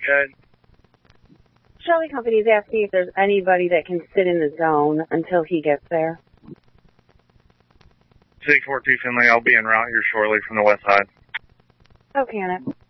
Good. Shelby Company's asking if there's anybody that can sit in the zone until he gets there. 642 Finley, I'll be en route here shortly from the west side. Okay, Annette.